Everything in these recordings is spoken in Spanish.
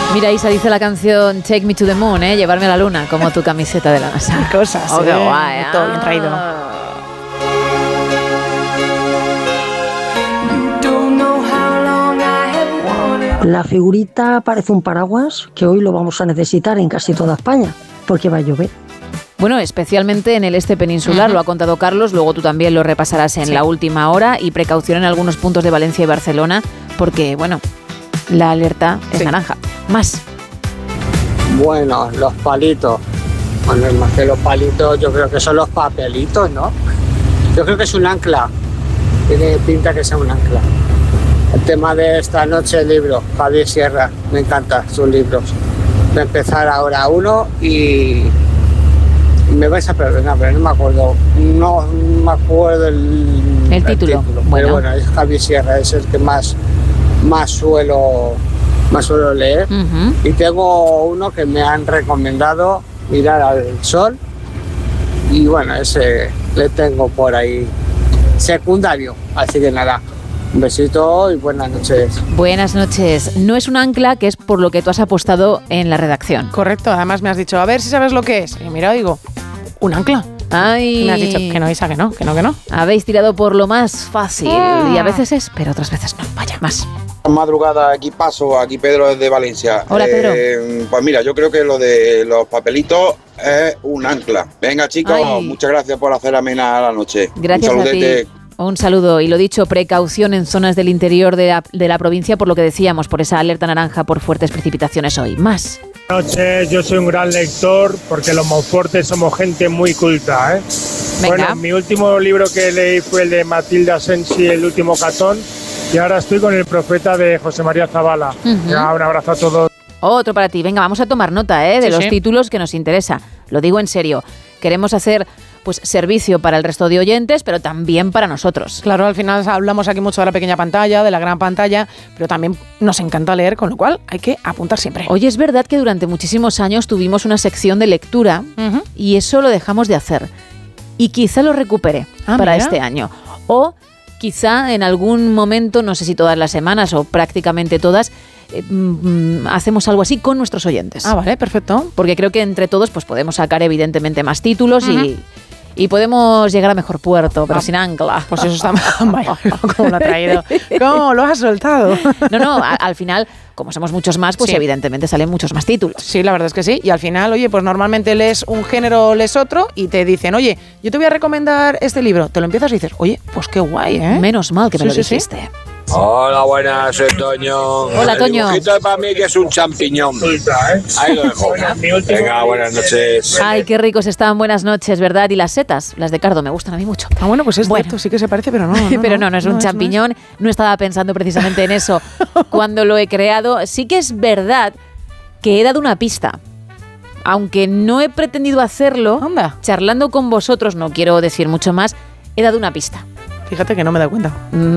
Mira, Isa dice la canción Take Me to the Moon, llevarme a la luna, como tu camiseta de la NASA. Cosas, qué guay, todo bien traído. La figurita parece un paraguas que hoy lo vamos a necesitar en casi toda España, porque va a llover. Bueno, especialmente en el este peninsular, lo ha contado Carlos, luego tú también lo repasarás en la última hora, y precaución en algunos puntos de Valencia y Barcelona, porque, bueno, la alerta es naranja. Más. Bueno, los palitos. Bueno, más que los palitos, yo creo que son los papelitos, ¿no? Yo creo que es un ancla. Tiene pinta que sea un ancla. El tema de esta noche, el libro, Javier Sierra, me encanta sus libros. Voy a empezar ahora uno y me vais a perdonar, pero no me acuerdo. No me acuerdo el título. Pero bueno, es Javier Sierra, es el que más suelo leer. Y tengo uno que me han recomendado, Mirar al Sol, y bueno, ese le tengo por ahí secundario, así que nada, un besito y buenas noches. Buenas noches. No es un ancla, que es por lo que tú has apostado en la redacción. Correcto, además me has dicho, a ver si sabes lo que es. Y mira, digo, un ancla. Ay. Me has dicho que no, Isa, que no. Habéis tirado por lo más fácil, y a veces es, pero otras veces no. Vaya, más. Madrugada, aquí Pedro desde Valencia. Hola, Pedro. Pues mira, yo creo que lo de los papelitos es un ancla. Venga, chicos, muchas gracias por hacer amena la noche. Gracias un a ti. Un saludo. Y lo dicho, precaución en zonas del interior de la provincia, por lo que decíamos, por esa alerta naranja por fuertes precipitaciones hoy. Más. Buenas noches, yo soy un gran lector porque los Monfortes somos gente muy culta, ¿eh? Venga. Bueno, mi último libro que leí fue el de Matilda Sensi, El último catón, y ahora estoy con El profeta de José María Zabala. Ya, un abrazo a todos. Otro para ti. Venga, vamos a tomar nota de los títulos que nos interesa. Lo digo en serio. Queremos hacer pues servicio para el resto de oyentes, pero también para nosotros. Claro, al final hablamos aquí mucho de la pequeña pantalla, de la gran pantalla, pero también nos encanta leer, con lo cual hay que apuntar siempre. Oye, es verdad que durante muchísimos años tuvimos una sección de lectura y eso lo dejamos de hacer. Y quizá lo recupere para este año. O quizá en algún momento, no sé si todas las semanas o prácticamente todas, hacemos algo así con nuestros oyentes. Ah, vale, perfecto. Porque creo que entre todos pues podemos sacar evidentemente más títulos y podemos llegar a mejor puerto, pero sin ancla. Pues eso está... Vaya, ¿cómo lo ha traído? ¿Cómo lo has soltado? No, al final, como somos muchos más, pues evidentemente salen muchos más títulos. Sí, la verdad es que sí. Y al final, oye, pues normalmente lees un género, lees otro y te dicen, oye, yo te voy a recomendar este libro. Te lo empiezas y dices, oye, pues qué guay, ¿eh? Menos mal que me lo dijiste. Sí. Hola, buenas, soy Toño. Hola, Toño. El dibujito para mí que es un champiñón. Ahí lo dejo. Venga, buenas noches. Ay, qué ricos estaban. Buenas noches, ¿verdad? Y las setas, las de cardo, me gustan a mí mucho. Ah, bueno, pues es cierto, sí que se parece, pero no. Pero no es un champiñón. No estaba pensando precisamente en eso cuando lo he creado. Sí que es verdad que he dado una pista. Aunque no he pretendido hacerlo, charlando con vosotros, no quiero decir mucho más, he dado una pista. Fíjate que no me he dado cuenta.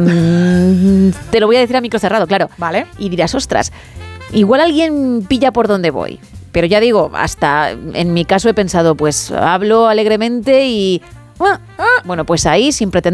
Te lo voy a decir a micro cerrado, claro. Vale. Y dirás, ostras, igual alguien pilla por dónde voy. Pero ya digo, hasta en mi caso he pensado, pues hablo alegremente y... Bueno, pues ahí, sin pretender